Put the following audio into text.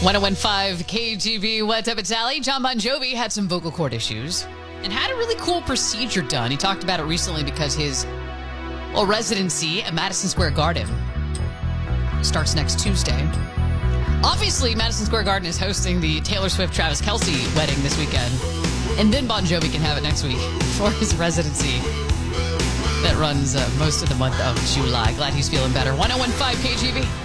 1015 KGB. What's up, it's Allie. John Bon Jovi had some vocal cord issues and had a really cool procedure done. He talked about it recently because his residency at Madison Square Garden starts next Tuesday. Obviously, Madison Square Garden is hosting the Taylor Swift-Travis Kelce wedding this weekend. And then Bon Jovi can have it next week for his residency that runs most of the month of July. Glad he's feeling better. 1015 KGB.